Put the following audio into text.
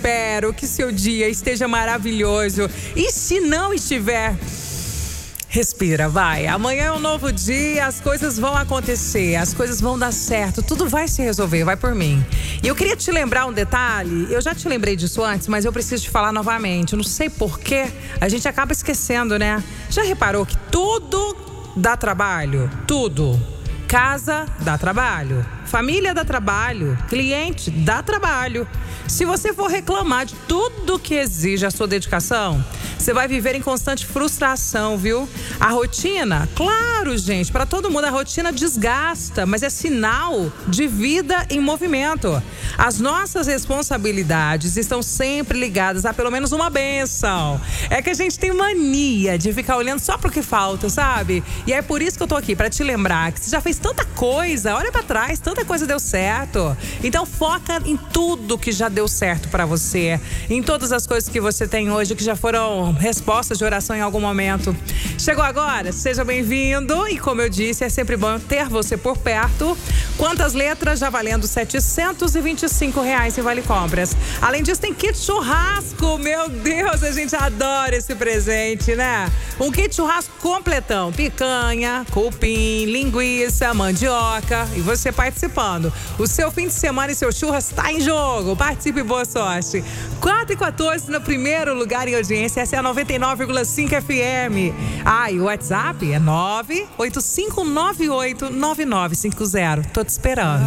espero que seu dia esteja maravilhoso. E se não estiver, respira, vai. Amanhã é um novo dia, as coisas vão acontecer, as coisas vão dar certo, tudo vai se resolver, vai por mim. E eu queria te lembrar um detalhe, eu já te lembrei disso antes, mas eu preciso te falar novamente. Eu não sei porquê, a gente acaba esquecendo, né? Já reparou que tudo dá trabalho? Tudo. Casa dá trabalho, família dá trabalho, cliente dá trabalho. Se você for reclamar de tudo que exige a sua dedicação, você vai viver em constante frustração, viu? A rotina, claro, gente, para todo mundo a rotina desgasta, mas é sinal de vida em movimento. As nossas responsabilidades estão sempre ligadas a pelo menos uma bênção. É que a gente tem mania de ficar olhando só pro que falta, sabe? E é por isso que eu tô aqui, para te lembrar que você já fez tanta coisa, olha para trás, tanta coisa deu certo. Então foca em tudo que já deu certo para você, em todas as coisas que você tem hoje que já foram respostas de oração em algum momento. Chegou agora? Seja bem-vindo. E como eu disse, é sempre bom ter você por perto. Quantas letras? Já valendo R$725 em Vale Compras. Além disso, tem kit churrasco. Meu Deus, a gente adora esse presente, né? Um kit churrasco completão. Picanha, cupim, linguiça, mandioca. E você participando. O seu fim de semana e seu churras está em jogo. Participe e boa sorte. 4h14 no primeiro lugar em audiência. Essa é a 99,5 FM. E o WhatsApp é 985989950. Tô te esperando.